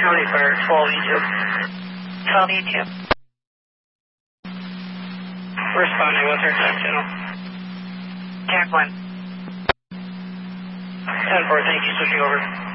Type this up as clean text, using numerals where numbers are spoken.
County Fire, 12E2. 12E2. Responding, what's our attack channel? Jack 1. 10-4, thank you, switching over.